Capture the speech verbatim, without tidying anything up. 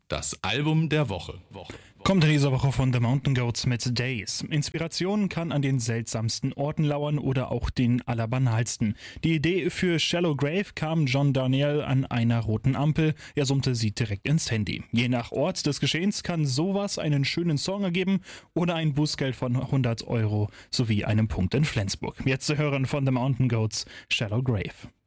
Das Album der Woche. Kommt in dieser Woche von The Mountain Goats mit Days. Inspiration kann an den seltsamsten Orten lauern oder auch den allerbanalsten. Die Idee für Shallow Grave kam John Darnielle an einer roten Ampel. Er summte sie direkt ins Handy. Je nach Ort des Geschehens kann sowas einen schönen Song ergeben oder ein Bußgeld von hundert Euro sowie einem Punkt in Flensburg. Jetzt zu hören von The Mountain Goats, Shallow Grave.